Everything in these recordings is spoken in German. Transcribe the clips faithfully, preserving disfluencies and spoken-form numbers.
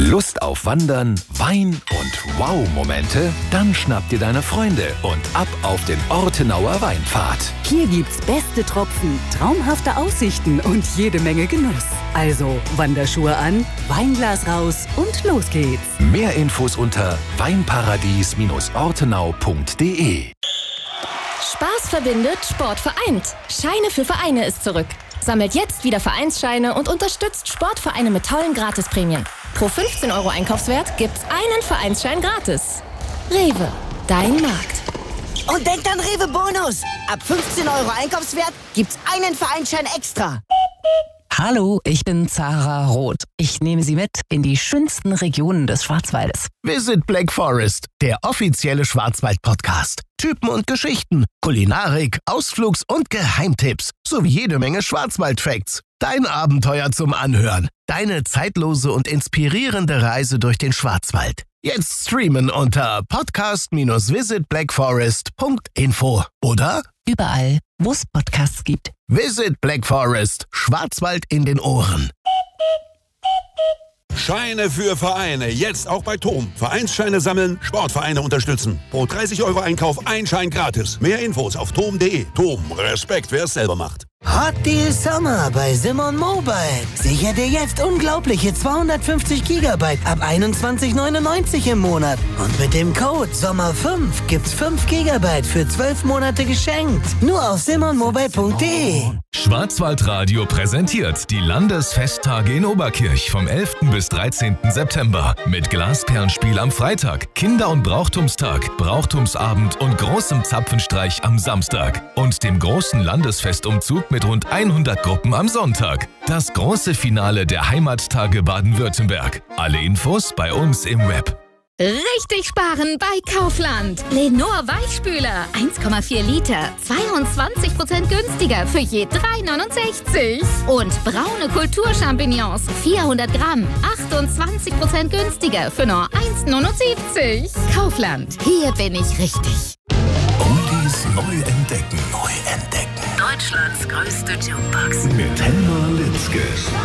Lust auf Wandern, Wein und Wow-Momente? Dann schnapp dir deine Freunde und ab auf den Ortenauer Weinpfad. Hier gibt's beste Tropfen, traumhafte Aussichten und jede Menge Genuss. Also Wanderschuhe an, Weinglas raus und los geht's. Mehr Infos unter weinparadies ortenau punkt de. Spaß verbindet, Sport vereint. Scheine für Vereine ist zurück. Sammelt jetzt wieder Vereinsscheine und unterstützt Sportvereine mit tollen Gratisprämien. Pro fünfzehn Euro Einkaufswert gibt's einen Vereinsschein gratis. Rewe, dein Markt. Und denkt an Rewe Bonus. Ab fünfzehn Euro Einkaufswert gibt's einen Vereinsschein extra. Hallo, ich bin Zara Roth. Ich nehme Sie mit in die schönsten Regionen des Schwarzwaldes. Visit Black Forest, der offizielle Schwarzwald-Podcast. Typen und Geschichten, Kulinarik, Ausflugs- und Geheimtipps sowie jede Menge Schwarzwald-Facts. Dein Abenteuer zum Anhören. Deine zeitlose und inspirierende Reise durch den Schwarzwald. Jetzt streamen unter podcast dash visit black forest punkt info oder Überall, wo es Podcasts gibt. Visit Black Forest, Schwarzwald in den Ohren. Scheine für Vereine, jetzt auch bei Tom. Vereinsscheine sammeln, Sportvereine unterstützen. Pro dreißig Euro Einkauf ein Schein gratis. Mehr Infos auf tom punkt de. Tom, Respekt, wer es selber macht. Hot Deal Summer bei Simon Mobile. Sicher dir jetzt unglaubliche zweihundertfünfzig Gigabyte ab einundzwanzig neunundneunzig im Monat. Und mit dem Code Sommer fünf gibt's fünf Gigabyte für zwölf Monate geschenkt. Nur auf simon mobile punkt de. Schwarzwaldradio präsentiert die Landesfesttage in Oberkirch vom elften bis dreizehnten September. Mit Glasperlenspiel am Freitag, Kinder- und Brauchtumstag, Brauchtumsabend und großem Zapfenstreich am Samstag. Und dem großen Landesfestumzug mit rund hundert Gruppen am Sonntag. Das große Finale der Heimattage Baden-Württemberg. Alle Infos bei uns im Web. Richtig sparen bei Kaufland. Lenor Weichspüler, eins Komma vier Liter, zweiundzwanzig Prozent günstiger für je drei neunundsechzig. Und braune Kulturchampignons, vierhundert Gramm, achtundzwanzig Prozent günstiger für nur eins neunundsiebzig. Kaufland, hier bin ich richtig. Oldies neu entdecken. Neu entdecken. Deutschlands größte Jukebox. Mit Helma Litzke.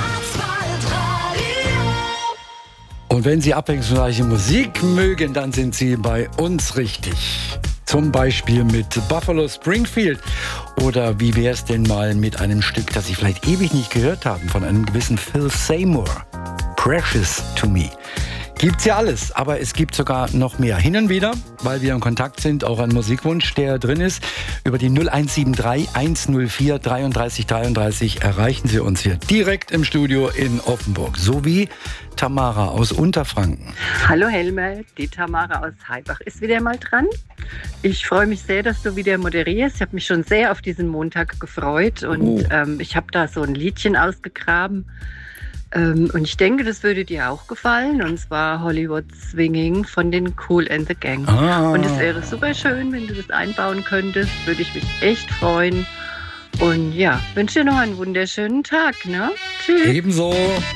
Und wenn Sie abwechslungsreiche Musik mögen, dann sind Sie bei uns richtig. Zum Beispiel mit Buffalo Springfield. Oder wie wäre es denn mal mit einem Stück, das Sie vielleicht ewig nicht gehört haben, von einem gewissen Phil Seymour. Precious to Me. Gibt's ja alles, aber es gibt sogar noch mehr. Hin und wieder, weil wir in Kontakt sind, auch ein Musikwunsch, der drin ist. Über die null eins sieben drei eins null vier dreiunddreißig dreiunddreißig erreichen Sie uns hier direkt im Studio in Offenburg. Sowie Tamara aus Unterfranken. Hallo Helmer, die Tamara aus Heibach ist wieder mal dran. Ich freue mich sehr, dass du wieder moderierst. Ich habe mich schon sehr auf diesen Montag gefreut und oh. ähm, ich habe da so ein Liedchen ausgegraben. Ähm, und ich denke, das würde dir auch gefallen. Und zwar Hollywood Swinging von den Kool and the Gang. Ah. Und es wäre super schön, wenn du das einbauen könntest. Würde ich mich echt freuen. Und ja, wünsche dir noch einen wunderschönen Tag. Ne? Tschüss. Ebenso.